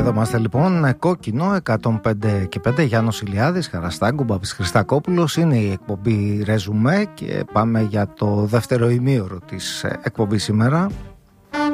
Εδώ είμαστε λοιπόν, Κόκκινο 105 και 5, Γιάννος Ηλιάδης, Χαραστάγκου, Μπαμπής Χριστακόπουλος. Είναι η εκπομπή Ρεζουμέ και πάμε για το δεύτερο ημίωρο της εκπομπής σήμερα.